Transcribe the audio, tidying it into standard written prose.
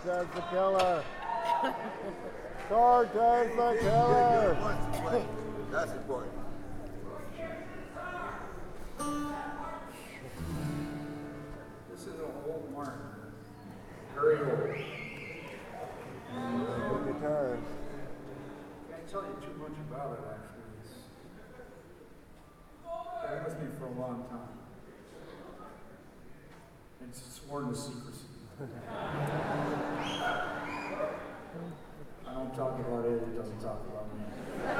Cortez the killer. Cortez the killer. That's important. This is an old mark. Very old. Good guitars. Can't tell you too much about it, actually. It's been with me for a long time. It's sworn to secrecy. I don't talk about it, it doesn't talk about me.